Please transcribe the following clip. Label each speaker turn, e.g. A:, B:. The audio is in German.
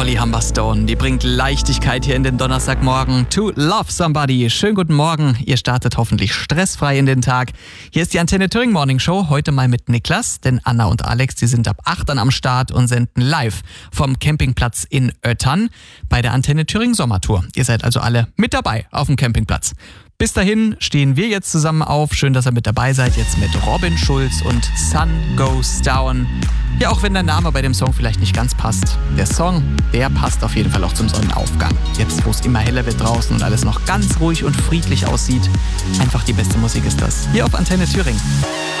A: Holly Humberstone, die bringt Leichtigkeit hier in den Donnerstagmorgen. To Love Somebody. Schönen guten Morgen. Ihr startet hoffentlich stressfrei in den Tag. Hier ist die Antenne Thüringen Morning Show. Heute mal mit Niklas, denn Anna und Alex, die sind ab 8 dann am Start und senden live vom Campingplatz in Öttern bei der Antenne Thüringen Sommertour. Ihr seid also alle mit dabei auf dem Campingplatz. Bis dahin stehen wir jetzt zusammen auf. Schön, dass ihr mit dabei seid. Jetzt mit Robin Schulz und Sun Goes Down. Ja, auch wenn der Name bei dem Song vielleicht nicht ganz passt. Der Song, der passt auf jeden Fall auch zum Sonnenaufgang. Jetzt, wo es immer heller wird draußen und alles noch ganz ruhig und friedlich aussieht. Einfach die beste Musik ist das. Hier auf Antenne Thüringen.